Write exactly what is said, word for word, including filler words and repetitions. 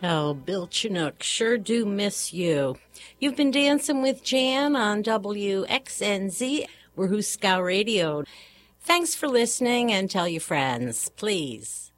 Oh, Bill Chinook, sure do miss you. You've been dancing with Jan on W X N Z, Wahoo Radio. Thanks for listening, and tell your friends, please.